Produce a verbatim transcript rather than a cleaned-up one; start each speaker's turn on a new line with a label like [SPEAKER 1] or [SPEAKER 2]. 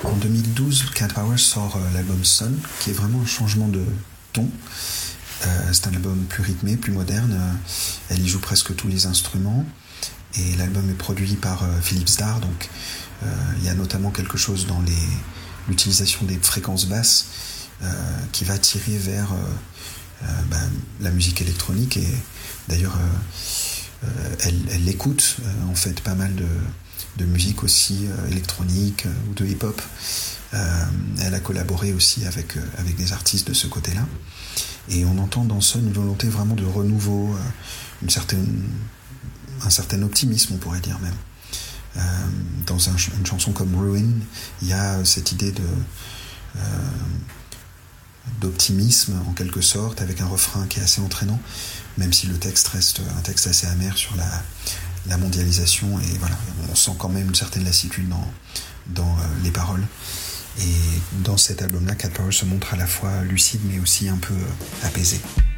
[SPEAKER 1] En deux mille douze, Cat Power sort euh, l'album Sun, qui est vraiment un changement de ton. Euh, c'est un album plus rythmé, plus moderne. Euh, elle y joue presque tous les instruments. Et l'album est produit par euh, Philippe Zdar, donc euh, il y a notamment quelque chose dans les, l'utilisation des fréquences basses euh, qui va tirer vers euh, euh, bah, la musique électronique. Et d'ailleurs, euh, euh, elle, elle écoute euh, en fait pas mal de, de musique aussi euh, électronique euh, ou de hip-hop. Euh, elle a collaboré aussi avec, euh, avec des artistes de ce côté-là. Et on entend dans ça une volonté vraiment de renouveau, euh, une certaine, un certain optimisme, on pourrait dire même. Euh, dans un, une chanson comme Ruin, il y a cette idée de, euh, d'optimisme en quelque sorte, avec un refrain qui est assez entraînant, même si le texte reste un texte assez amer sur la, la mondialisation. Et voilà, on sent quand même une certaine lassitude dans, dans euh, les paroles. Et dans cet album-là, Cat Power se montre à la fois lucide mais aussi un peu apaisé.